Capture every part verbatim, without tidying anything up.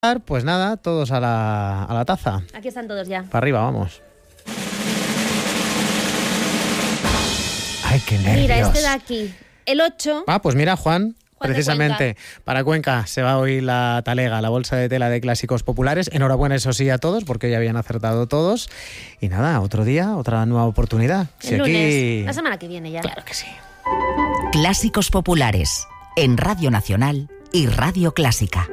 Pues nada, todos a la, a la taza. Aquí están todos ya. Para arriba, vamos. Ay, qué nervios. Mira, este de aquí, el ocho. Ah, pues mira, Juan, Juan precisamente para Cuenca se va hoy la talega, la bolsa de tela de clásicos populares. Enhorabuena, eso sí, a todos, porque ya habían acertado todos. Y nada, otro día, otra nueva oportunidad. El Si lunes, aquí... la semana que viene ya. Claro que sí. Clásicos populares, en Radio Nacional y Radio Clásica.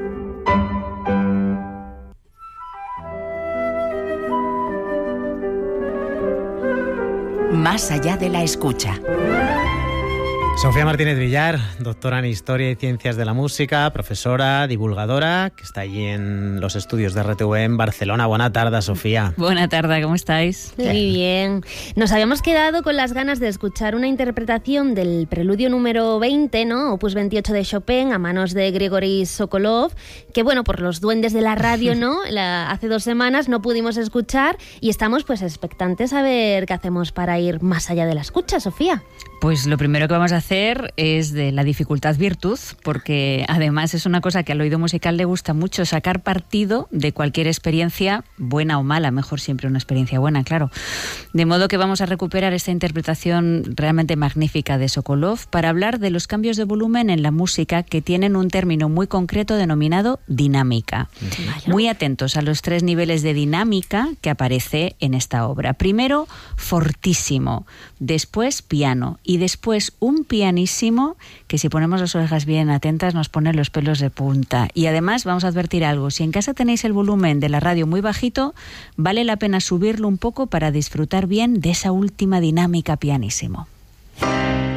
Más allá de la escucha. Sofía Martínez Villar, doctora en Historia y Ciencias de la Música, profesora, divulgadora, que está allí en los estudios de R T V en Barcelona. Buena tarde, Sofía. Buena tarde, ¿cómo estáis? Muy bien. Nos habíamos quedado con las ganas de escuchar una interpretación del preludio número veinte, ¿no? Opus veintiocho de Chopin, a manos de Grigori Sokolov, que bueno, por los duendes de la radio, ¿no? La, hace dos semanas no pudimos escuchar y estamos pues expectantes a ver qué hacemos para ir más allá de la escucha, Sofía. Pues lo primero que vamos a hacer es de la dificultad virtud, porque además es una cosa que al oído musical le gusta mucho, sacar partido de cualquier experiencia, buena o mala, mejor siempre una experiencia buena, claro. De modo que vamos a recuperar esta interpretación realmente magnífica de Sokolov para hablar de los cambios de volumen en la música que tienen un término muy concreto denominado dinámica. Uh-huh. Muy atentos a los tres niveles de dinámica que aparece en esta obra. Primero, fortísimo, después piano, y después un pianísimo que, si ponemos las orejas bien atentas, nos pone los pelos de punta. Y además vamos a advertir algo: si en casa tenéis el volumen de la radio muy bajito, vale la pena subirlo un poco para disfrutar bien de esa última dinámica pianísimo.